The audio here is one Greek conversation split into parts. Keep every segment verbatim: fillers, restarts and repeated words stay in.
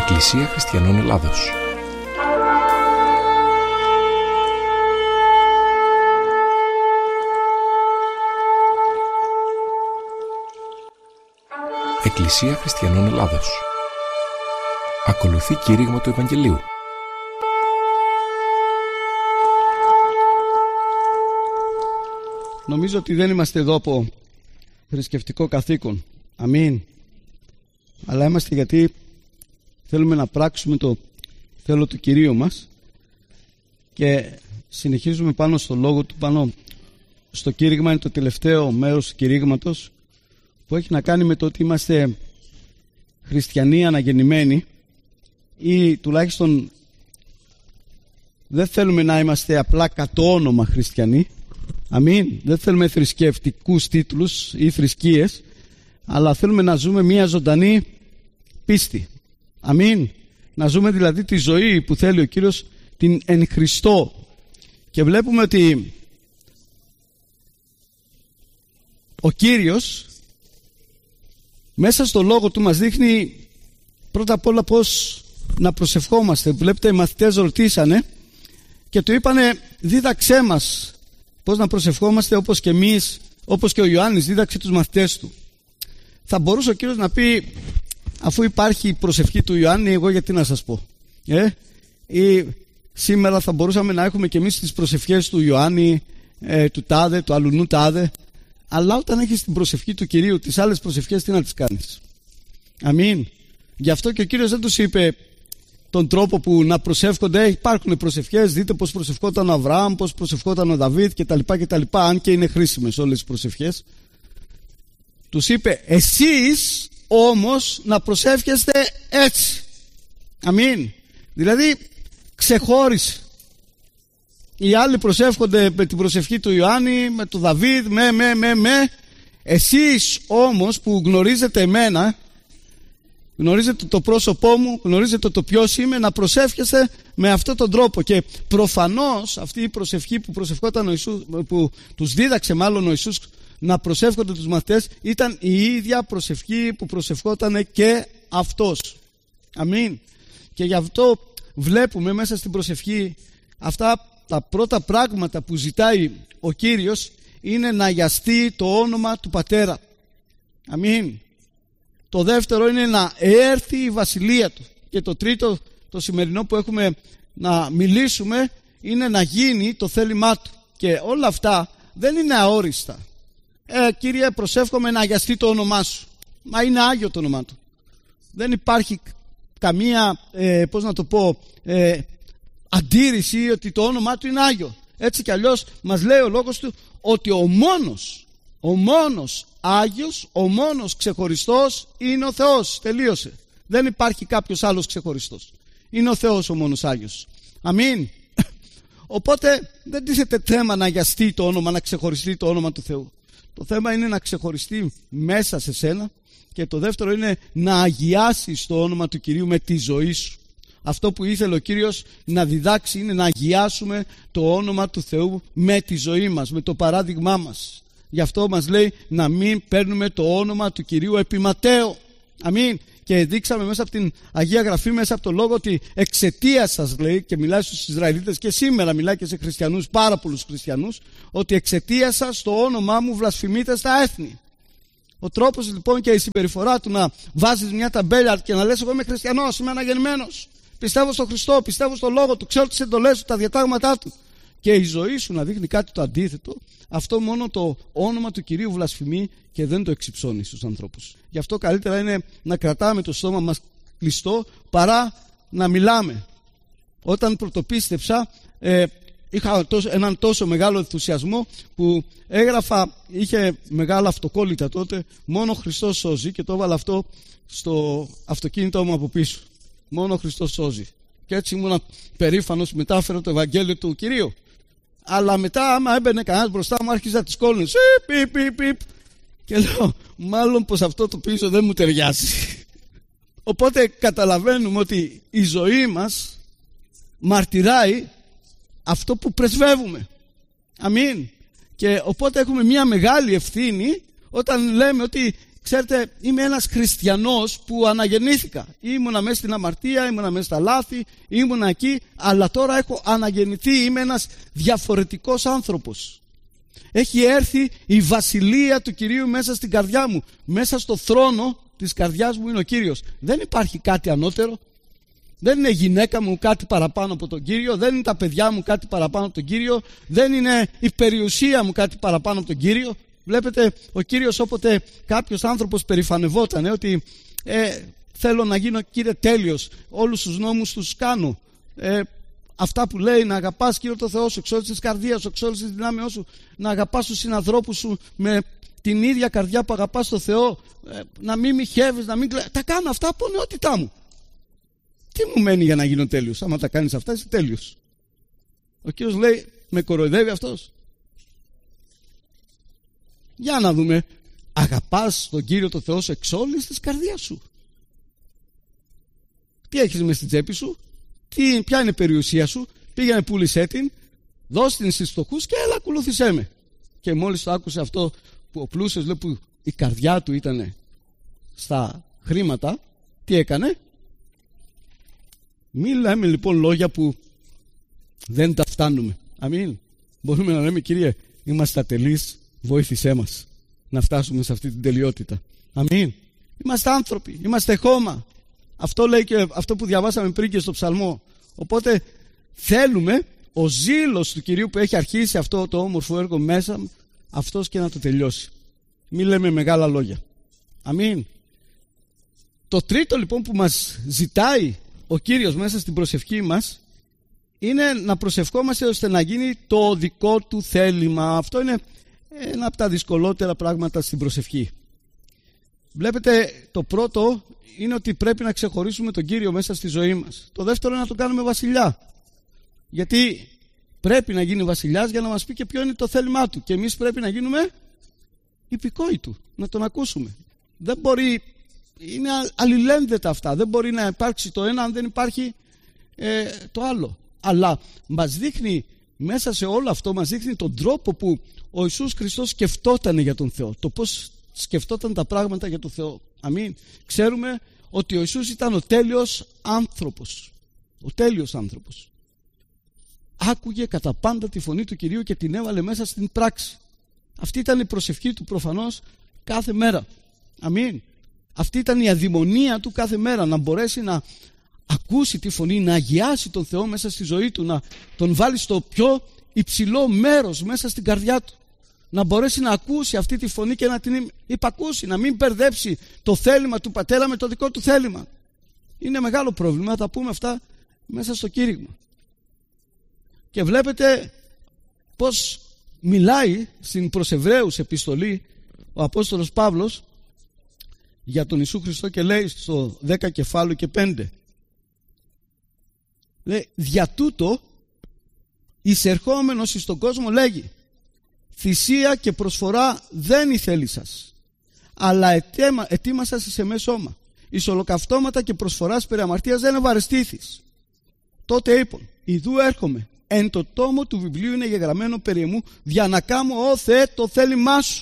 Εκκλησία Χριστιανών Ελλάδος. Εκκλησία Χριστιανών Ελλάδος. Ακολουθεί κήρυγμα του Ευαγγελίου. Νομίζω ότι δεν είμαστε εδώ από θρησκευτικό καθήκον. Αμήν. Αλλά είμαστε γιατί θέλουμε να πράξουμε το θέλω του Κυρίου μας και συνεχίζουμε πάνω στο λόγο του, πάνω στο κήρυγμα. Είναι το τελευταίο μέρος του κηρύγματος που έχει να κάνει με το ότι είμαστε χριστιανοί αναγεννημένοι, ή τουλάχιστον δεν θέλουμε να είμαστε απλά κατ' όνομα χριστιανοί. Αμήν. Δεν θέλουμε θρησκευτικούς τίτλους ή θρησκείες, αλλά θέλουμε να ζούμε μια ζωντανή πίστη. Αμήν. Να ζούμε δηλαδή τη ζωή που θέλει ο Κύριος, την εν Χριστώ. Και βλέπουμε ότι ο Κύριος μέσα στο λόγο του μας δείχνει πρώτα απ' όλα πώς να προσευχόμαστε. Βλέπετε, οι μαθητές ρωτήσανε και του είπανε δίδαξέ μας πώς να προσευχόμαστε, όπως και εμείς, όπως και ο Ιωάννης δίδαξε τους μαθητές του. Θα μπορούσε ο Κύριος να πει, αφού υπάρχει η προσευχή του Ιωάννη, εγώ γιατί να σας πω. Ε? Ή σήμερα θα μπορούσαμε να έχουμε και εμείς τις προσευχές του Ιωάννη, ε, του τάδε, του αλουνού τάδε. Αλλά όταν έχεις την προσευχή του Κυρίου, τις άλλες προσευχές τι να τις κάνεις? Αμήν. Γι' αυτό και ο Κύριος δεν τους είπε τον τρόπο που να προσεύχονται. Υπάρχουν προσευχές, δείτε πώς προσευχόταν ο Αβραάμ, πώς προσευχόταν ο Δαβίδ κτλ, κτλ, αν και είναι χρήσιμες όλες τις προσευχές. Τους είπε εσείς όμως να προσεύχεστε έτσι. Αμήν. Δηλαδή ξεχώρισε. Οι άλλοι προσεύχονται με την προσευχή του Ιωάννη, με του Δαβίδ, με, με, με, με. Εσείς όμως που γνωρίζετε εμένα, γνωρίζετε το πρόσωπό μου, γνωρίζετε το ποιος είμαι, να προσεύχεστε με αυτόν τον τρόπο. Και προφανώς αυτή η προσευχή που προσευχόταν ο Ιησούς, που τους δίδαξε μάλλον ο Ιησούς να προσεύχονται τους μαθητές, ήταν η ίδια προσευχή που προσευχόταν και αυτός. Αμήν. Και γι' αυτό βλέπουμε μέσα στην προσευχή αυτά τα πρώτα πράγματα που ζητάει ο Κύριος είναι να αγιαστεί το όνομα του Πατέρα. Αμήν. Το δεύτερο είναι να έρθει η βασιλεία του. Και το τρίτο, το σημερινό που έχουμε να μιλήσουμε, είναι να γίνει το θέλημά του. Και όλα αυτά δεν είναι αόριστα. Ε, Κύριε, προσεύχομαι να αγιαστεί το όνομά σου. Μα είναι άγιο το όνομά του. Δεν υπάρχει καμία, ε, πώς να το πω, ε, αντίρρηση ότι το όνομά του είναι άγιο. Έτσι κι αλλιώς μας λέει ο λόγος του ότι ο μόνος, ο μόνος Άγιος, ο μόνος ξεχωριστός είναι ο Θεός. Τελείωσε. Δεν υπάρχει κάποιος άλλος ξεχωριστός. Είναι ο Θεός ο μόνος Άγιος. Αμήν. Οπότε δεν τίθεται θέμα να αγιαστεί το όνομα, να ξεχωριστεί το όνομα του Θεού. Το θέμα είναι να ξεχωριστεί μέσα σε σένα. Και το δεύτερο είναι να αγιάσεις το όνομα του Κυρίου με τη ζωή σου. Αυτό που ήθελε ο Κύριος να διδάξει είναι να αγιάσουμε το όνομα του Θεού με τη ζωή μας, με το παράδειγμά μας. Γι' αυτό μας λέει να μην παίρνουμε το όνομα του Κυρίου επιματέω. Αμήν. Και δείξαμε μέσα από την Αγία Γραφή, μέσα από το λόγο, ότι εξαιτίας σας, λέει, και μιλάει στους Ισραηλίτες και σήμερα μιλάει και σε χριστιανούς, πάρα πολλούς χριστιανούς, ότι εξαιτίας σας το όνομά μου βλασφημείτε στα έθνη. Ο τρόπος λοιπόν και η συμπεριφορά του να βάζεις μια ταμπέλα και να λες εγώ είμαι χριστιανός, είμαι αναγεννημένος, πιστεύω στον Χριστό, πιστεύω στον λόγο του, ξέρω τις εντολές του, τα διατάγματά του, και η ζωή σου να δείχνει κάτι το αντίθετο, αυτό μόνο το όνομα του Κυρίου βλασφημεί και δεν το εξυψώνει στους ανθρώπους. Γι' αυτό καλύτερα είναι να κρατάμε το στόμα μας κλειστό παρά να μιλάμε. Όταν πρωτοπίστεψα, ε, είχα τόσο, έναν τόσο μεγάλο ενθουσιασμό που έγραφα, είχε μεγάλα αυτοκόλλητα τότε, μόνο Χριστός σώζει, και το έβαλα αυτό στο αυτοκίνητό μου από πίσω. Μόνο Χριστός σώζει. Και έτσι ήμουν περήφανος, μετάφερα το Ευαγγέλιο του Κυρίου. Αλλά μετά, άμα έμπαινε κανένας μπροστά μου, άρχιζα τις κόλληνες. Πιπ, πιπ, πιπ. Και λέω, μάλλον πως αυτό το πίσω δεν μου ταιριάζει. Οπότε καταλαβαίνουμε ότι η ζωή μας μαρτυράει αυτό που πρεσβεύουμε. Αμήν. Και οπότε έχουμε μια μεγάλη ευθύνη όταν λέμε ότι ξέρετε, είμαι ένας χριστιανός που αναγεννήθηκα. Ήμουνα μέσα στην αμαρτία, ήμουνα μέσα στα λάθη, ήμουνα εκεί, αλλά τώρα έχω αναγεννηθεί, είμαι ένας διαφορετικός άνθρωπος. Έχει έρθει η βασιλεία του Κυρίου μέσα στην καρδιά μου. Μέσα στο θρόνο της καρδιάς μου είναι ο Κύριος. Δεν υπάρχει κάτι ανώτερο. Δεν είναι η γυναίκα μου κάτι παραπάνω από τον Κύριο. Δεν είναι τα παιδιά μου κάτι παραπάνω από τον Κύριο. Δεν είναι η περιουσία μου κάτι παραπάνω από τον Κύριο. Βλέπετε, ο Κύριος, όποτε κάποιος άνθρωπος περηφανευόταν ε, ότι ε, θέλω να γίνω, Κύριε, τέλειος, όλους τους νόμους τους κάνω, ε, αυτά που λέει, να αγαπάς, Κύριο το Θεό σου εξ όλης της καρδίας σου, εξ όλης της δυνάμεώς σου, να αγαπάς τους συνανθρώπους σου με την ίδια καρδιά που αγαπάς το Θεό, ε, να μην μοιχεύεις, να μην κλαις. Τα κάνω αυτά από νεότητά μου. Τι μου μένει για να γίνω τέλειος? Άμα τα κάνεις αυτά, είσαι τέλειος. Ο Κύριος λέει, με κοροϊδεύει αυτός? Για να δούμε. Αγαπάς τον Κύριο το Θεό σου εξ όλης της καρδιάς σου. Τι έχεις μες στην τσέπη σου? Τι, ποια είναι η περιουσία σου? Πήγαινε, πούλησέ την, δώσ' την στις φτωχούς και έλα, ακολούθησέ με. Και μόλις το άκουσε αυτό, που ο πλούσιος, λέει, που η καρδιά του ήταν στα χρήματα, τι έκανε? Μην λέμε λοιπόν λόγια που δεν τα φτάνουμε. Αμήν. Μπορούμε να λέμε, Κύριε, είμαστε ατελείς, βοήθησέ μας να φτάσουμε σε αυτή την τελειότητα. Αμήν. Είμαστε άνθρωποι, είμαστε χώμα. Αυτό λέει και αυτό που διαβάσαμε πριν και στο ψαλμό. Οπότε θέλουμε ο ζήλος του Κυρίου που έχει αρχίσει αυτό το όμορφο έργο μέσα, αυτός και να το τελειώσει. Μην λέμε μεγάλα λόγια. Αμήν. Το τρίτο λοιπόν που μας ζητάει ο Κύριος μέσα στην προσευχή μας είναι να προσευχόμαστε ώστε να γίνει το δικό του θέλημα. Αυτό είναι ένα από τα δυσκολότερα πράγματα στην προσευχή. Βλέπετε, το πρώτο είναι ότι πρέπει να ξεχωρίσουμε τον Κύριο μέσα στη ζωή μας. Το δεύτερο είναι να τον κάνουμε βασιλιά. Γιατί πρέπει να γίνει βασιλιάς για να μας πει και ποιο είναι το θέλημά του. Και εμείς πρέπει να γίνουμε υπηκόοι του, να τον ακούσουμε. Δεν μπορεί, είναι αλληλένδετα αυτά. Δεν μπορεί να υπάρξει το ένα αν δεν υπάρχει ε, το άλλο. Αλλά μας δείχνει, μέσα σε όλο αυτό μας δείχνει τον τρόπο που ο Ιησούς Χριστός σκεφτόταν για τον Θεό. Το πώς σκεφτόταν τα πράγματα για τον Θεό. Αμήν. Ξέρουμε ότι ο Ιησούς ήταν ο τέλειος άνθρωπος. Ο τέλειος άνθρωπος. Άκουγε κατά πάντα τη φωνή του Κυρίου και την έβαλε μέσα στην πράξη. Αυτή ήταν η προσευχή του προφανώς κάθε μέρα. Αμήν. Αυτή ήταν η αδειμονία του κάθε μέρα, να μπορέσει να ακούσει τη φωνή, να αγιάσει τον Θεό μέσα στη ζωή του, να τον βάλει στο πιο υψηλό μέρος μέσα στην καρδιά του. Να μπορέσει να ακούσει αυτή τη φωνή και να την υπακούσει, να μην μπερδέψει το θέλημα του πατέρα με το δικό του θέλημα. Είναι μεγάλο πρόβλημα, θα τα πούμε αυτά μέσα στο κήρυγμα. Και βλέπετε πως μιλάει στην προς Εβραίους επιστολή ο Απόστολος Παύλος για τον Ιησού Χριστό και λέει στο δέκα κεφάλαιο και πέντε, λέει, δια τούτο εισερχόμενος εις τον κόσμο λέγει, θυσία και προσφορά δεν ηθέλησας, αλλά ετέμα, ετοίμασας εις εμέ σώμα. Εις ολοκαυτώματα και προσφοράς περί αμαρτίας δεν ευαρεστήθης. Τότε είπον, ιδού έρχομαι, εν το τόμο του βιβλίου είναι γεγραμμένο περί εμού, για να κάμω, Ω Θεέ, το θέλημά σου.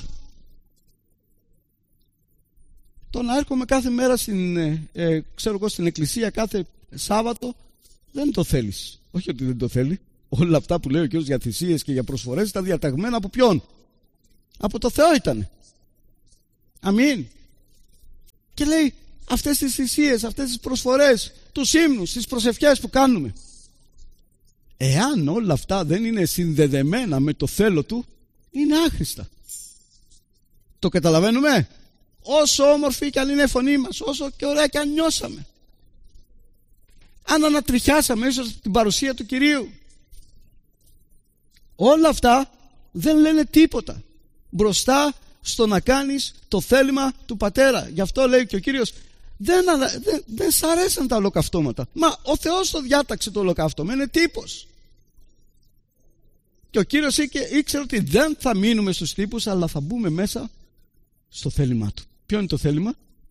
Το να έρχομαι κάθε μέρα στην, ε, ξέρω εγώ, στην εκκλησία κάθε Σάββατο, δεν το θέλεις. Όχι ότι δεν το θέλει. Όλα αυτά που λέει ο Κύριος για θυσίες και για προσφορές ήταν διαταγμένα από ποιον? Από το Θεό ήταν. Αμήν. Και λέει αυτές τις θυσίες, αυτές τις προσφορές, τους ύμνους, τις προσευχές που κάνουμε, εάν όλα αυτά δεν είναι συνδεδεμένα με το θέλω του, είναι άχρηστα. Το καταλαβαίνουμε? Όσο όμορφη και αν είναι η φωνή μας, όσο και ωραία και αν νιώσαμε, αν ανατριχιάσαμε ίσως την παρουσία του Κυρίου, όλα αυτά δεν λένε τίποτα μπροστά στο να κάνεις το θέλημα του Πατέρα. Γι' αυτό λέει και ο Κύριος, δεν, δεν, δεν σ' αρέσαν τα ολοκαυτώματα. Μα ο Θεός το διάταξε το ολοκαύτωμα, είναι τύπος. Και ο Κύριος ήξερε ότι δεν θα μείνουμε στους τύπους, αλλά θα μπούμε μέσα στο θέλημά του. Ποιο είναι το θέλημα?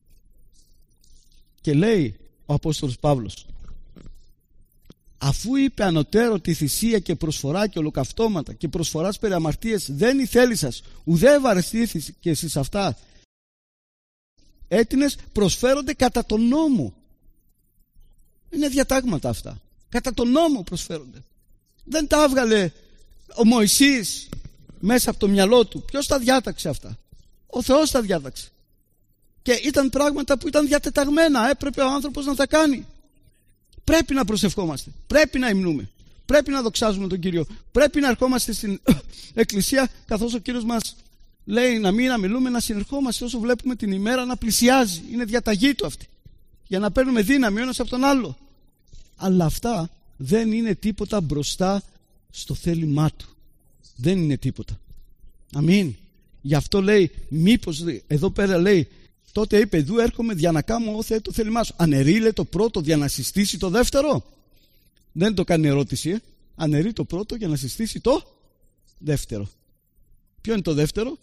Και λέει ο Απόστολος Παύλος, αφού είπε ανωτέρω τη θυσία και προσφορά και ολοκαυτώματα και προσφοράς περί αμαρτίας δεν ηθέλησας, ουδέ βαρεστήθης και εσείς αυτά, έτινες προσφέρονται κατά τον νόμο. Είναι διατάγματα αυτά. Κατά τον νόμο προσφέρονται. Δεν τα έβγαλε ο Μωυσής μέσα από το μυαλό του. Ποιος τα διάταξε αυτά? Ο Θεός τα διάταξε. Και ήταν πράγματα που ήταν διατεταγμένα. Έπρεπε ο άνθρωπος να τα κάνει. Πρέπει να προσευχόμαστε. Πρέπει να υμνούμε. Πρέπει να δοξάζουμε τον Κύριο. Πρέπει να ερχόμαστε στην εκκλησία, καθώς ο Κύριος μας λέει να μην αμιλούμε, να συνερχόμαστε όσο βλέπουμε την ημέρα να πλησιάζει. Είναι διαταγή του αυτή. Για να παίρνουμε δύναμη ο ένας από τον άλλο. Αλλά αυτά δεν είναι τίποτα μπροστά στο θέλημά του. Δεν είναι τίποτα. Αμήν. Γι' αυτό λέει, μήπως εδώ πέρα λέει, τότε είπε, δου έρχομαι για να κάνω όθε το θέλημά σου. Αναιρείλε το πρώτο για να συστήσει το δεύτερο. Δεν το κάνει ερώτηση. Ε. Αναιρεί το πρώτο για να συστήσει το δεύτερο. Ποιο είναι το δεύτερο?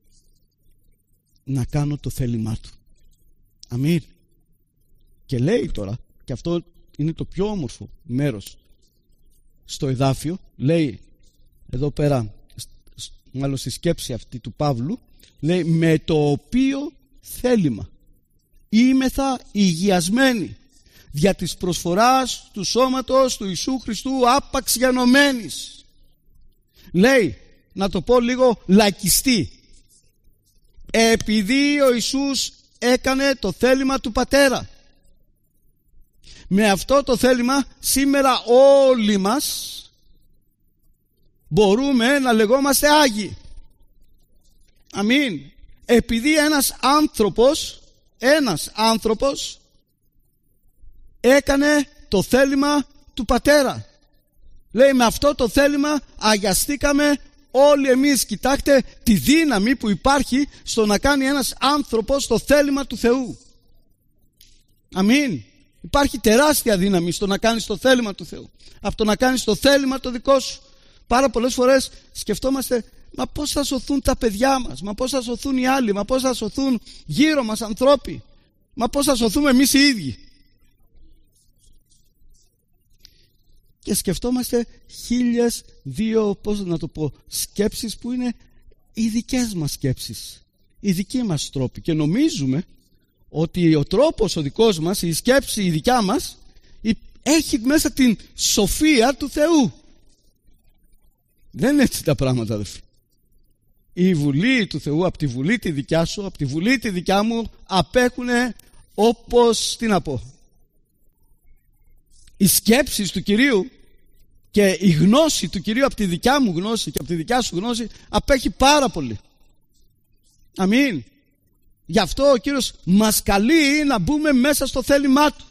Να κάνω το θέλημά του. Αμήν. Και λέει τώρα, και αυτό είναι το πιο όμορφο μέρος στο εδάφιο, λέει εδώ πέρα, μάλλον στη σκέψη αυτή του Παύλου, λέει με το οποίο θέλημα είμεθα υγιασμένοι δια της προσφοράς του σώματος του Ιησού Χριστού άπαξ γενομένης. Λέει, να το πω λίγο λαϊκιστή, επειδή ο Ιησούς έκανε το θέλημα του Πατέρα, με αυτό το θέλημα σήμερα όλοι μας μπορούμε να λεγόμαστε Άγιοι. Αμήν. Επειδή ένας άνθρωπος ένας άνθρωπος έκανε το θέλημα του Πατέρα. Λέει, με αυτό το θέλημα αγιαστήκαμε όλοι εμείς. Κοιτάξτε τη δύναμη που υπάρχει στο να κάνει ένας άνθρωπος το θέλημα του Θεού. Αμήν. Υπάρχει τεράστια δύναμη στο να κάνεις το θέλημα του Θεού, από το να κάνεις το θέλημα το δικό σου. Πάρα πολλές φορές σκεφτόμαστε, μα πώς θα σωθούν τα παιδιά μας, μα πώς θα σωθούν οι άλλοι, μα πώς θα σωθούν γύρω μας ανθρώποι, μα πώς θα σωθούμε εμείς οι ίδιοι. Και σκεφτόμαστε χίλιες δύο, πώς να το πω, σκέψεις που είναι οι δικές μας σκέψεις, οι δικοί μας τρόποι, και νομίζουμε ότι ο τρόπος ο δικός μας, η σκέψη η δικιά μας έχει μέσα την σοφία του Θεού. Δεν είναι έτσι τα πράγματα, αδελφοί. Η βουλή του Θεού από τη βουλή τη δικιά σου, από τη βουλή τη δικιά μου, απέχουν όπως, τι να πω, οι σκέψεις του Κυρίου και η γνώση του Κυρίου από τη δικιά μου γνώση και από τη δικιά σου γνώση απέχει πάρα πολύ. Αμήν. Γι' αυτό ο Κύριος μας καλεί να μπούμε μέσα στο θέλημά Του,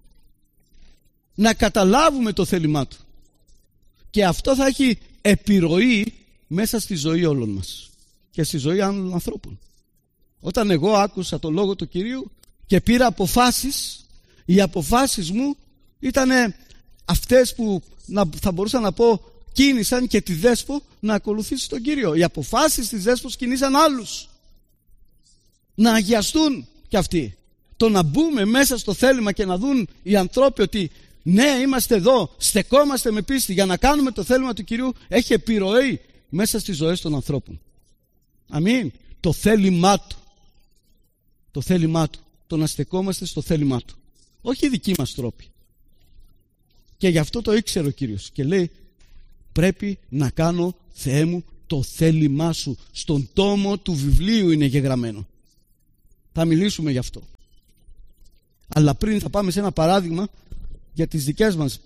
να καταλάβουμε το θέλημά Του, και αυτό θα έχει επιρροή μέσα στη ζωή όλων μας και στη ζωή άλλων ανθρώπων. Όταν εγώ άκουσα το λόγο του Κυρίου και πήρα αποφάσεις, οι αποφάσεις μου ήταν αυτές που να, θα μπορούσα να πω κίνησαν και τη Δέσπο να ακολουθήσει τον Κύριο. Οι αποφάσεις της Δέσπος κίνησαν άλλους να αγιαστούν κι αυτοί. Το να μπούμε μέσα στο θέλημα και να δουν οι άνθρωποι ότι ναι, είμαστε εδώ, στεκόμαστε με πίστη για να κάνουμε το θέλημα του Κυρίου, έχει επιρροή μέσα στις ζωές των ανθρώπων. Αμήν. Το θέλημά Του. Το θέλημά Του. Το να στεκόμαστε στο θέλημά Του. Όχι οι δικοί μας τρόποι. Και γι' αυτό το ήξερε ο Κύριος και λέει, πρέπει να κάνω, Θεέ μου, το θέλημά Σου. Στον τόμο του βιβλίου είναι γεγραμμένο. Θα μιλήσουμε γι' αυτό. Αλλά πριν θα πάμε σε ένα παράδειγμα για τις δικές μας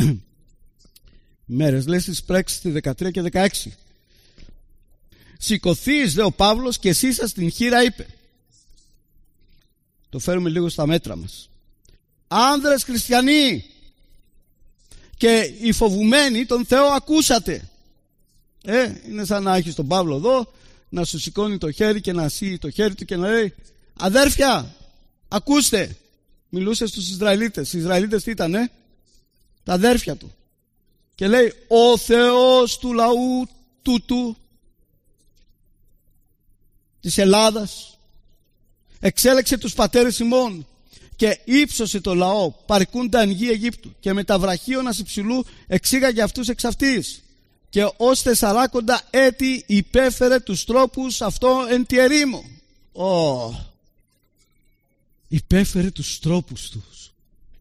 μέρες. Λέει στις πράξεις δεκατρία και δεκαέξι. Σηκωθείς, δε ο Παύλος, και εσύ σας την χείρα είπε. Το φέρουμε λίγο στα μέτρα μας. Άνδρες χριστιανοί και οι φοβουμένοι τον Θεό ακούσατε. Ε, είναι σαν να έχεις τον Παύλο εδώ, να σου σηκώνει το χέρι και να σύει το χέρι του και να λέει, αδέρφια, ακούστε. Μιλούσε στους Ισραηλίτες. Οι Ισραηλίτες τι ήτανε? Τα αδέρφια του. Και λέει, ο Θεός του λαού τούτου της Ελλάδας εξέλεξε τους πατέρες ημών και ύψωσε το λαό παρικούντα εν γη Αιγύπτου, και με τα βραχίωνας υψηλού εξήγαγε αυτούς εξ αυτής, και ως τεσσαράκοντα έτη υπέφερε τους τρόπους αυτό εν τη ερήμο. Oh. υπέφερε τους τρόπους τους.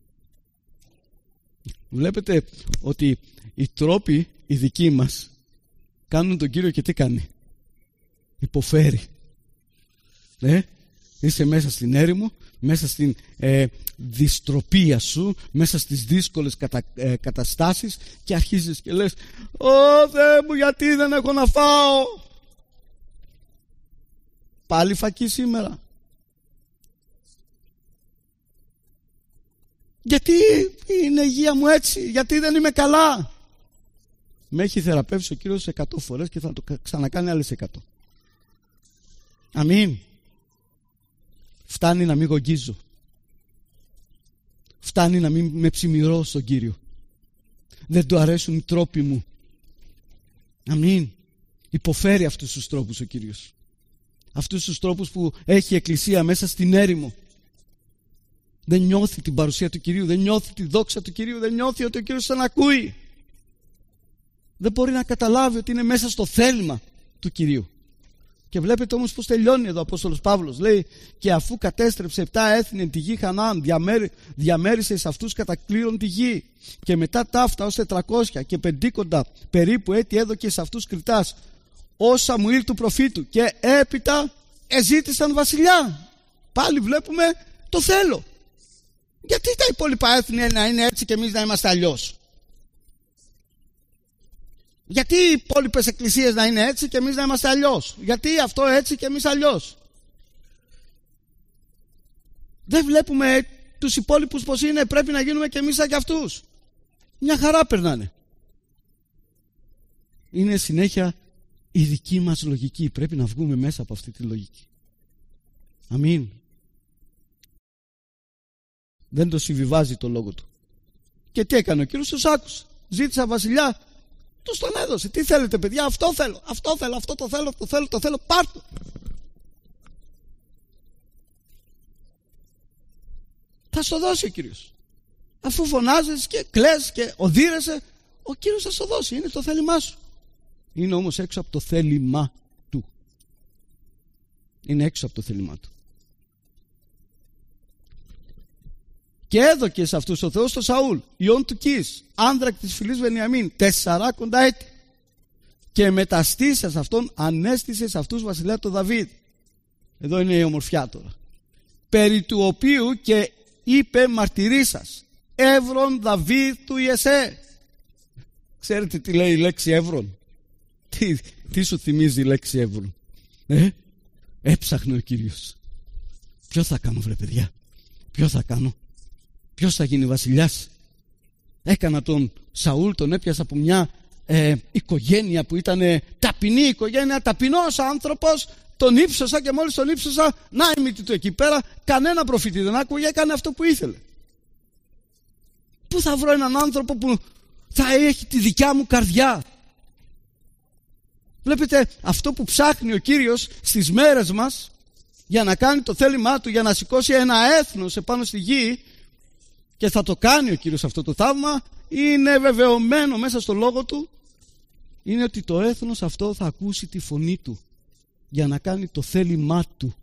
Βλέπετε ότι οι τρόποι οι δικοί μας κάνουν τον Κύριο και τι κάνει? Υποφέρει. Ε? Είσαι μέσα στην έρημο, μέσα στην ε, δυστροπία σου, μέσα στις δύσκολες κατα, ε, καταστάσεις, και αρχίζεις και λες: «Ω Θεέ μου, γιατί δεν έχω να φάω?» Πάλι φακή σήμερα. Γιατί είναι η υγεία μου έτσι? Γιατί δεν είμαι καλά? Με έχει θεραπεύσει ο Κύριος εκατό φορές και θα το ξανακάνει άλλες εκατό. Αμήν. Φτάνει να μην γογγίζω. Φτάνει να μην με ψημυρώ στον Κύριο. Δεν του αρέσουν οι τρόποι μου. Αμήν. Υποφέρει αυτούς τους τρόπους ο Κύριος. Αυτούς τους τρόπους που έχει η Εκκλησία μέσα στην έρημο. Δεν νιώθει την παρουσία του Κυρίου, δεν νιώθει τη δόξα του Κυρίου, δεν νιώθει ότι ο Κύριος τον ακούει. Δεν μπορεί να καταλάβει ότι είναι μέσα στο θέλημα του Κυρίου. Και βλέπετε όμως πως τελειώνει εδώ ο Απόστολος Παύλος. Λέει: «Και αφού κατέστρεψε επτά έθνη εν τη γη Χαναάν, διαμέρι, διαμέρισε εις αυτούς κατακλήρων τη γη. Και μετά ταύτα ως τετρακόσια και πεντήκοντα περίπου έτη έδωκε σε αυτούς κριτάς, ως Σαμουήλ του προφήτου, και έπειτα εζήτησαν βασιλιά». Πάλι βλέπουμε το θέλω. Γιατί τα υπόλοιπα έθνη να είναι έτσι και εμείς να είμαστε αλλιώς? Γιατί οι υπόλοιπες εκκλησίες να είναι έτσι και εμείς να είμαστε αλλιώς? Γιατί αυτό έτσι και εμείς αλλιώς? Δεν βλέπουμε τους υπόλοιπους πως είναι? Πρέπει να γίνουμε και εμείς σαν κι αυτούς. Μια χαρά περνάνε. Είναι συνέχεια η δική μας λογική. Πρέπει να βγούμε μέσα από αυτή τη λογική. Αμήν. Δεν το συμβιβάζει το λόγο του. Και τι έκανε ο Κύριος? Τους άκουσε. Ζήτησα βασιλιά, τους τον έδωσε. Τι θέλετε παιδιά? Αυτό θέλω, αυτό θέλω, αυτό το θέλω, το θέλω, το θέλω, πάρ' το. Θα στο δώσει ο Κύριος. Αφού φωνάζεις και κλαις και οδύρεσαι, ο Κύριος θα στο δώσει. Είναι το θέλημά σου. Είναι όμως έξω από το θέλημά του. Είναι έξω από το θέλημά του. Και έδωκε σε αυτούς ο Θεός τον Σαούλ, ιόν του Κις, άνδρα της φυλής Βενιαμίν, τεσσαράκοντα έτη. Και μεταστήσας αυτόν ανέστησε σε αυτούς βασιλέα τον Δαβίδ. Εδώ είναι η ομορφιά τώρα. Περί του οποίου και είπε μαρτυρήσας, Εύρον Δαβίδ του Ιεσέ. Ξέρετε τι λέει η λέξη Εύρον? Τι, τι σου θυμίζει η λέξη Εύρον? Ε? Έψαχνε ο Κύριος. Ποιο θα κάνω βρε παιδιά? Ποιο θα κάνω? Ποιος θα γίνει βασιλιάς? Έκανα τον Σαούλ, τον έπιασα από μια ε, οικογένεια που ήταν ταπεινή οικογένεια, ταπεινός άνθρωπος, τον ύψωσα και μόλις τον ύψωσα, να η μύτη του εκεί πέρα, κανένα προφήτη δεν άκουγε, έκανε αυτό που ήθελε. Πού θα βρω έναν άνθρωπο που θα έχει τη δικιά μου καρδιά? Βλέπετε, αυτό που ψάχνει ο Κύριος στις μέρες μας για να κάνει το θέλημά του, για να σηκώσει ένα έθνος επάνω στη γη, και θα το κάνει ο Κύριος αυτό το θαύμα, είναι βεβαιωμένο μέσα στο λόγο του, είναι ότι το έθνος αυτό θα ακούσει τη φωνή του για να κάνει το θέλημά του.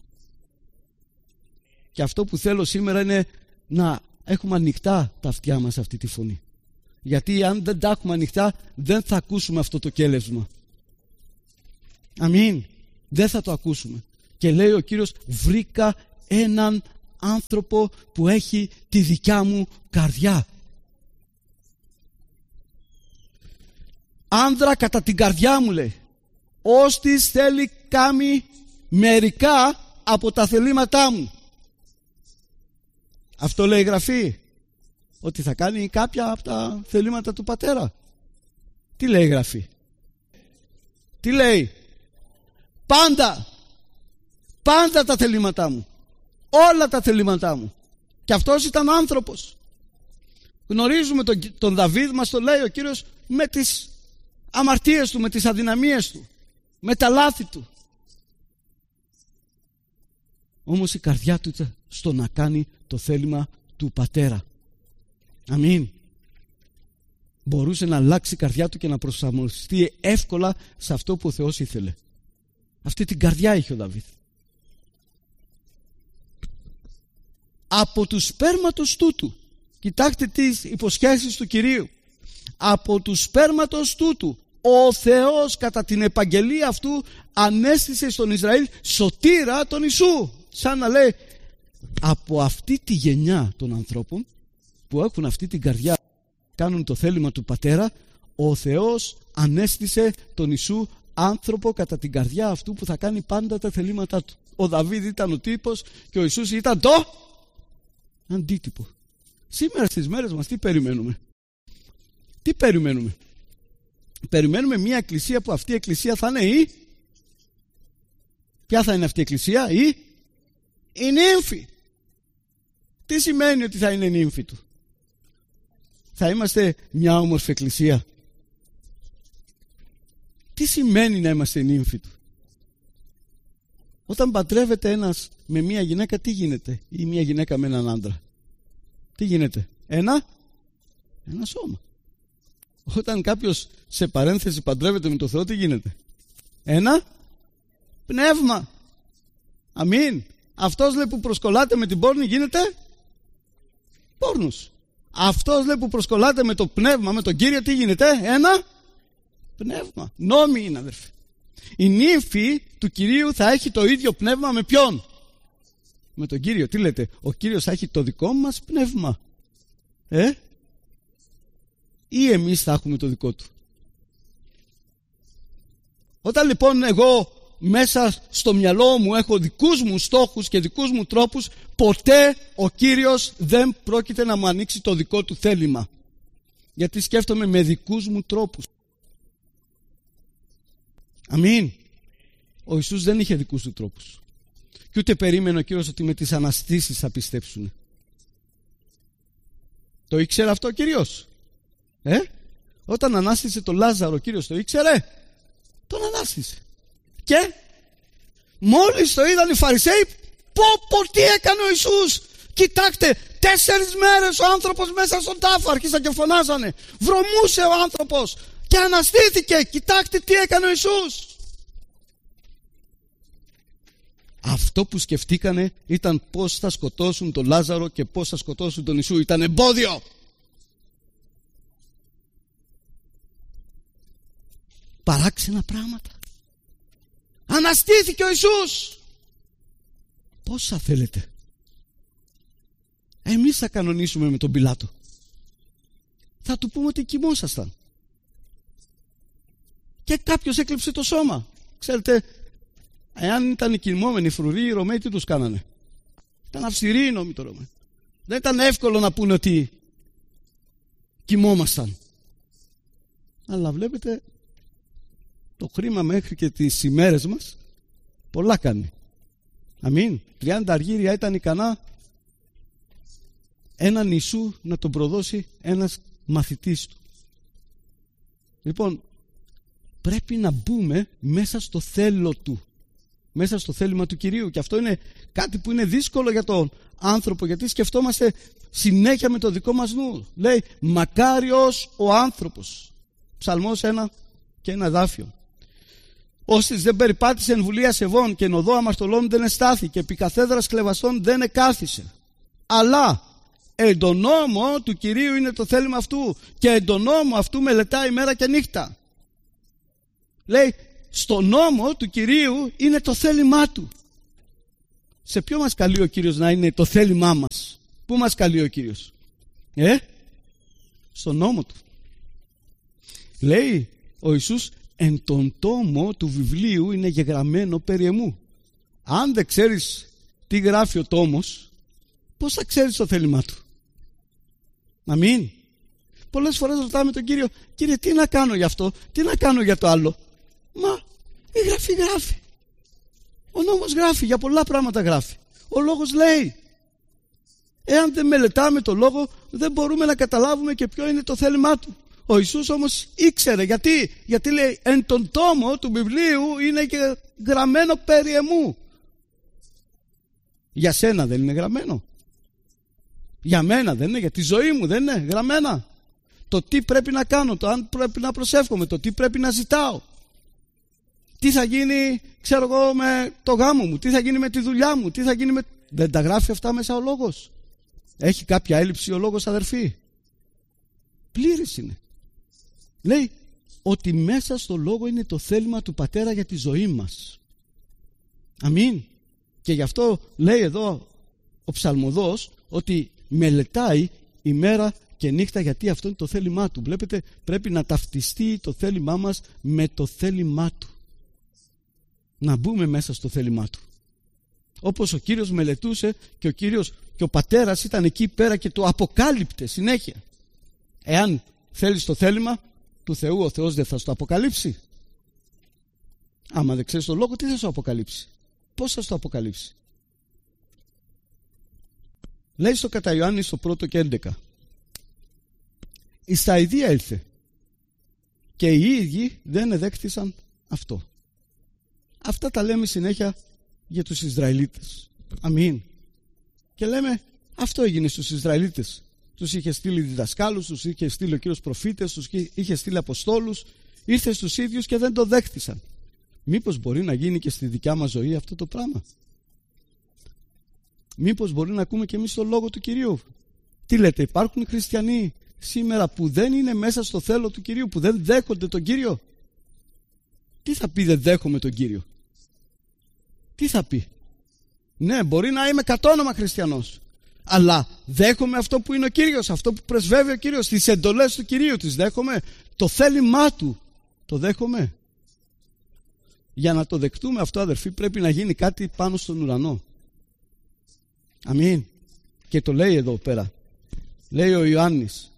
Και αυτό που θέλω σήμερα είναι να έχουμε ανοιχτά τα αυτιά μας αυτή τη φωνή. Γιατί αν δεν τα έχουμε ανοιχτά, δεν θα ακούσουμε αυτό το κέλευσμα. Αμήν. Δεν θα το ακούσουμε. Και λέει ο Κύριος, βρήκα έναν άνθρωπο που έχει τη δικιά μου καρδιά. Άνδρα κατά την καρδιά μου, λέει, ώστις θέλει κάμει μερικά από τα θελήματά μου. Αυτό λέει η Γραφή, ότι θα κάνει κάποια από τα θελήματα του πατέρα? Τι λέει η Γραφή? Τι λέει? Πάντα, πάντα τα θελήματά μου, όλα τα θελήματά μου. Και αυτός ήταν άνθρωπος. Γνωρίζουμε τον, τον Δαβίδ, μας το λέει ο Κύριος, με τις αμαρτίες του, με τις αδυναμίες του, με τα λάθη του. Όμως η καρδιά του ήταν στο να κάνει το θέλημα του πατέρα. Αμήν. Μπορούσε να αλλάξει η καρδιά του και να προσαρμοστεί εύκολα σε αυτό που ο Θεός ήθελε. Αυτή την καρδιά είχε ο Δαβίδ. από του σπέρματος τούτου. Κοιτάξτε τις υποσχέσεις του Κυρίου. Από του σπέρματος τούτου ο Θεός κατά την επαγγελία αυτού ανέστησε στον Ισραήλ σωτήρα τον Ιησού. Σαν να λέει, από αυτή τη γενιά των ανθρώπων που έχουν αυτή την καρδιά, κάνουν το θέλημα του Πατέρα, ο Θεός ανέστησε τον Ιησού άνθρωπο κατά την καρδιά αυτού που θα κάνει πάντα τα θελήματά του. Ο Δαβίδ ήταν ο τύπος και ο Ιησούς ήταν το αντίτυπο. Σήμερα στις μέρες μας τι περιμένουμε? Τι περιμένουμε? Περιμένουμε μια εκκλησία που αυτή η εκκλησία θα είναι η... Ποια θα είναι αυτή η εκκλησία? Η, η νύμφη. Τι σημαίνει ότι θα είναι η νύμφη του? Θα είμαστε μια όμορφη εκκλησία. Τι σημαίνει να είμαστε η νύμφη του? Όταν παντρεύεται ένας με μια γυναίκα, τι γίνεται? Ή μια γυναίκα με έναν άντρα, τι γίνεται? Ένα, ένα σώμα. Όταν κάποιος σε παρένθεση παντρεύεται με το Θεό, τι γίνεται? Ένα πνεύμα. Αμήν. Αυτός λέει που προσκολάται με την πόρνη γίνεται πόρνος. Αυτός λέει που προσκολάται με το πνεύμα, με τον Κύριο, τι γίνεται? Ένα πνεύμα. Νόμοι είναι, αδερφοί. Η νύμφη του Κυρίου θα έχει το ίδιο πνεύμα με ποιον? Με τον Κύριο. Τι λέτε? Ο Κύριος θα έχει το δικό μας πνεύμα. Ε? Ή εμείς θα έχουμε το δικό του? Όταν λοιπόν εγώ μέσα στο μυαλό μου έχω δικούς μου στόχους και δικούς μου τρόπους, ποτέ ο Κύριος δεν πρόκειται να μου ανοίξει το δικό του θέλημα. Γιατί σκέφτομαι με δικούς μου τρόπους. Αμήν. Ο Ιησούς δεν είχε δικούς του τρόπους. Και ούτε περίμενε ο Κύριος ότι με τις αναστήσεις θα πιστέψουν. Το ήξερε αυτό ο Κύριος? Ε? Όταν ανάστησε τον Λάζαρο, ο Κύριος το ήξερε? Τον ανάστησε. Και μόλις το είδαν οι Φαρισαίοι, πω πω τι έκανε ο Ιησούς. Κοιτάξτε, τέσσερις μέρες ο άνθρωπος μέσα στον τάφο, αρχίσαν και φωνάζανε. Βρωμούσε ο άνθρωπος και αναστήθηκε. Κοιτάξτε τι έκανε ο Ιησούς. Αυτό που σκεφτήκανε ήταν πώς θα σκοτώσουν τον Λάζαρο και πώς θα σκοτώσουν τον Ιησού. Ήταν εμπόδιο. Παράξενα πράγματα. Αναστήθηκε ο Ιησούς. Πόσα θέλετε? Εμείς θα κανονίσουμε με τον Πιλάτο. Θα του πούμε ότι κοιμόσασταν και κάποιος έκλεψε το σώμα. Ξέρετε, εάν ήταν κοιμόμενοι φρουροί, οι Ρωμαίοι τι τους κάνανε? Ήταν αυστηροί οι νόμοι των Ρωμαίων. Δεν ήταν εύκολο να πούνε ότι κοιμόμασταν. Αλλά βλέπετε, το χρήμα μέχρι και τις ημέρες μας πολλά κάνει. Αμήν. τριάντα αργύρια ήταν ικανά έναν Ιησού να τον προδώσει ένας μαθητής του. Λοιπόν, πρέπει να μπούμε μέσα στο θέλω του, μέσα στο θέλημα του Κυρίου. Και αυτό είναι κάτι που είναι δύσκολο για τον άνθρωπο, γιατί σκεφτόμαστε συνέχεια με το δικό μας νου. Λέει, μακάριος ο άνθρωπος. Ψαλμός ένα και ένα εδάφιο. Όσοι δεν περιπάτησε εν βουλία σεβών και εν οδό αμαρτωλών δεν εστάθη και επί καθέδρας κλεβαστών δεν εκάθισε. Αλλά εν τον νόμο του Κυρίου είναι το θέλημα αυτού και εν τον νόμο αυτού μελετάει μέρα και νύχτα. Λέει, στο νόμο του Κυρίου είναι το θέλημά του. Σε ποιο μας καλεί ο Κύριος να είναι το θέλημά μας? Πού μας καλεί ο Κύριος? Ε? Στο νόμο του. Λέει ο Ιησούς, εν τον τόμο του βιβλίου είναι γεγραμμένο περί εμού. Αν δεν ξέρεις τι γράφει ο τόμος, πώς θα ξέρεις το θέλημά του? Αμήν. Πολλές φορές ρωτάμε τον Κύριο, Κύριε, τι να κάνω για αυτό, τι να κάνω για το άλλο? Μα η γραφή γράφει. Ο νόμος γράφει, για πολλά πράγματα γράφει. Ο λόγος λέει. Εάν δεν μελετάμε το λόγο, δεν μπορούμε να καταλάβουμε και ποιο είναι το θέλημά του. Ο Ιησούς όμως ήξερε. Γιατί? Γιατί λέει, εν τον τόμο του βιβλίου είναι και γραμμένο περί εμού. Για σένα δεν είναι γραμμένο? Για μένα δεν είναι? Για τη ζωή μου δεν είναι γραμμένα? Το τι πρέπει να κάνω, το αν πρέπει να προσεύχομαι, το τι πρέπει να ζητάω, τι θα γίνει, ξέρω εγώ, με το γάμο μου, τι θα γίνει με τη δουλειά μου, τι θα γίνει με... Δεν τα γράφει αυτά μέσα ο λόγος? Έχει κάποια έλλειψη ο λόγος, αδερφοί? Πλήρης είναι. Λέει ότι μέσα στο λόγο είναι το θέλημα του Πατέρα για τη ζωή μας. Αμήν. Και γι' αυτό λέει εδώ ο ψαλμοδός ότι μελετάει ημέρα και νύχτα, γιατί αυτό είναι το θέλημά του. Βλέπετε, πρέπει να ταυτιστεί το θέλημά μας με το θέλημά του. Να μπούμε μέσα στο θέλημά του. Όπως ο Κύριος μελετούσε και ο Κύριος και ο Πατέρας ήταν εκεί πέρα και το αποκάλυπτε συνέχεια. Εάν θέλεις το θέλημα του Θεού, ο Θεός δεν θα σου το αποκαλύψει? Άμα δεν ξέρεις το λόγο, τι θα σου αποκαλύψει? Πώς θα σου το αποκαλύψει? Λέει στο κατά Ιωάννη στο πρώτο και έντεκα, εις τα ιδία ήλθε και οι ίδιοι δεν εδέχθησαν αυτό. Αυτά τα λέμε συνέχεια για τους Ισραηλίτες. Αμήν. Και λέμε, αυτό έγινε στους Ισραηλίτες. Τους είχε στείλει διδασκάλους, τους είχε στείλει ο Κύριος προφήτες, τους είχε στείλει αποστόλους, ήρθε στους ίδιους και δεν το δέχτησαν. Μήπως μπορεί να γίνει και στη δικιά μας ζωή αυτό το πράγμα? Μήπως μπορεί να ακούμε και εμείς το λόγο του Κυρίου? Τι λέτε, υπάρχουν χριστιανοί σήμερα που δεν είναι μέσα στο θέλω του Κυρίου, που δεν δέχονται τον Κύριο? Τι θα πει δεν δέχομαι τον Κύριο? Τι θα πει? Ναι, μπορεί να είμαι κατόνομα χριστιανός, αλλά δέχομαι αυτό που είναι ο Κύριος, αυτό που πρεσβεύει ο Κύριος, τις εντολές του Κυρίου, τις δέχομαι? Το θέλημά του το δέχομαι? Για να το δεκτούμε αυτό, αδερφοί, πρέπει να γίνει κάτι πάνω στον ουρανό. Αμήν. Και το λέει εδώ πέρα, λέει ο Ιωάννης,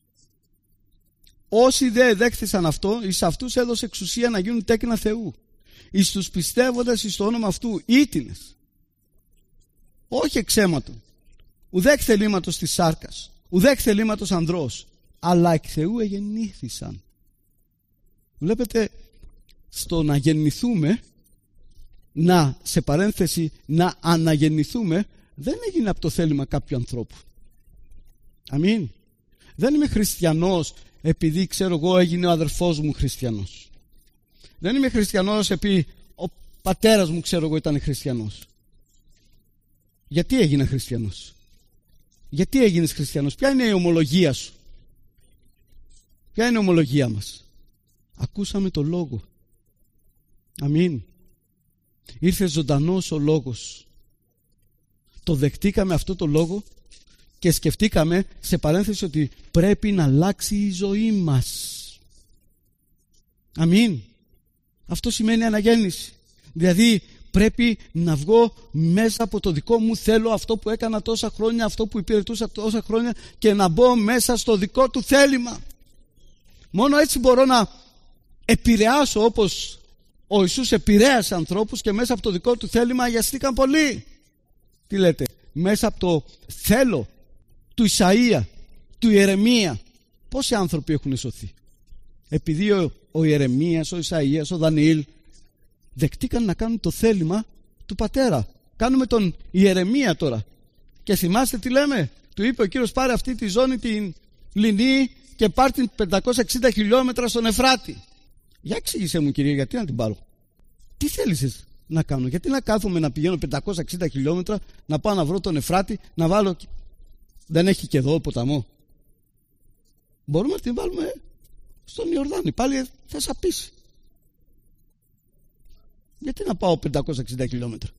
όσοι δεν δέχθησαν αυτό, εις αυτούς έδωσε εξουσία να γίνουν τέκνα Θεού, εις τους πιστεύοντας εις το όνομα αυτού, ήτινες, όχι εξαίματον, ουδέ εκ θελήματος της σάρκας, ουδέ εκ θελήματος ανδρός, αλλά εκ Θεού εγεννήθησαν. Βλέπετε, στο να γεννηθούμε, να, σε παρένθεση, να αναγεννηθούμε, δεν έγινε από το θέλημα κάποιου ανθρώπου. Αμήν. Δεν είμαι χριστιανός επειδή, ξέρω εγώ, έγινε ο αδερφός μου χριστιανός. Δεν είμαι χριστιανός επειδή ο πατέρας μου, ξέρω εγώ, ήταν χριστιανός. Γιατί έγινα χριστιανός? Γιατί έγινες χριστιανός? Ποια είναι η ομολογία σου? Ποια είναι η ομολογία μας? Ακούσαμε το λόγο. Αμήν. Ήρθε ζωντανός ο λόγος. Το δεχτήκαμε αυτό το λόγο και σκεφτήκαμε, σε παρένθεση, ότι πρέπει να αλλάξει η ζωή μας. Αμήν. Αυτό σημαίνει αναγέννηση. Δηλαδή πρέπει να βγω μέσα από το δικό μου θέλω, αυτό που έκανα τόσα χρόνια, αυτό που υπηρετούσα τόσα χρόνια, και να μπω μέσα στο δικό του θέλημα. Μόνο έτσι μπορώ να επηρεάσω, όπως ο Ιησούς επηρέασε ανθρώπους και μέσα από το δικό του θέλημα αγιαστήκαν πολλοί. Τι λέτε? Μέσα από το θέλω του Ισαΐα, του Ιερεμία, πόσοι άνθρωποι έχουν σωθεί? Επειδή ο, ο Ιερεμίας, ο Ισαΐας, ο Δανιήλ δεκτήκαν να κάνουν το θέλημα του Πατέρα. Κάνουμε τον Ιερεμία τώρα. Και θυμάστε τι λέμε? Του είπε ο Κύριος, πάρε αυτή τη ζώνη την Λινή και πάρ' την πεντακόσια εξήντα χιλιόμετρα στον Εφράτη. Για εξήγησέ μου, Κύριε, γιατί να την πάρω? Τι θέλεις να κάνω? Γιατί να κάθομαι να πηγαίνω πεντακόσια εξήντα χιλιόμετρα, να πάω να βρω τον Εφράτη, να βάλω... Δεν έχει και εδώ ποταμό? Μπορούμε να την βάλουμε στον Ιορδάνη, πάλι θα σαπίσει. Γιατί να πάω πεντακόσια εξήντα χιλιόμετρα?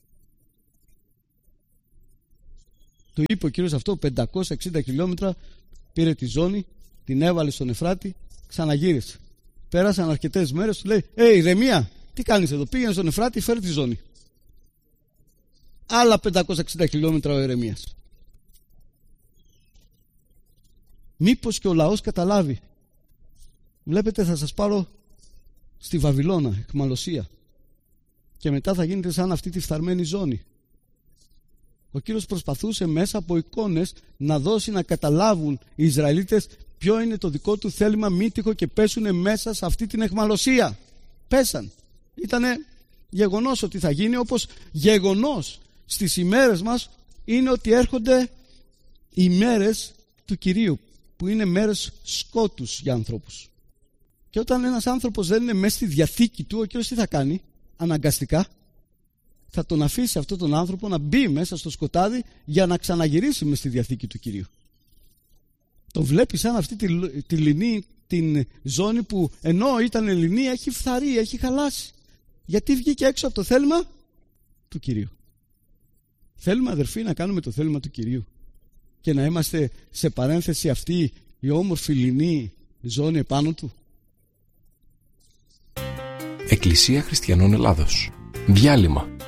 Του είπε ο Κύριος αυτό, πεντακόσια εξήντα χιλιόμετρα, πήρε τη ζώνη, την έβαλε στον Εφράτη, ξαναγύρισε. Πέρασαν αρκετές μέρες, του λέει, «Ε, Ιρεμία, τι κάνεις εδώ? Πήγαινε στον Εφράτη, φέρε τη ζώνη». Άλλα πεντακόσια εξήντα χιλιόμετρα ο Ιρεμίας. Μήπως και ο λαός καταλάβει? Βλέπετε, θα σας πάρω στη Βαβυλώνα, αιχμαλωσία, και μετά θα γίνετε σαν αυτή τη φθαρμένη ζώνη. Ο Κύριος προσπαθούσε μέσα από εικόνες να δώσει να καταλάβουν οι Ισραηλίτες ποιο είναι το δικό του θέλημα, μη τυχο και πέσουνε μέσα σε αυτή την αιχμαλωσία. Πέσαν. Ήτανε γεγονός ότι θα γίνει, όπως γεγονός στις ημέρες μας είναι ότι έρχονται οι μέρες του Κυρίου, που είναι μέρες σκότους για ανθρώπους. Και όταν ένας άνθρωπος δεν είναι μέσα στη διαθήκη του, ο Κύριος τι θα κάνει? Αναγκαστικά θα τον αφήσει αυτόν τον άνθρωπο να μπει μέσα στο σκοτάδι για να ξαναγυρίσει μες στη Διαθήκη του Κυρίου. Τον βλέπει σαν αυτή τη, τη λινή, την ζώνη που ενώ ήταν λινή έχει φθαρεί, έχει χαλάσει. Γιατί βγήκε έξω από το θέλημα του Κυρίου. Θέλουμε, αδερφοί, να κάνουμε το θέλημα του Κυρίου και να είμαστε σε παρένθεση αυτή η όμορφη λινή ζώνη επάνω του. Εκκλησία Χριστιανών Ελλάδος. Διάλειμμα.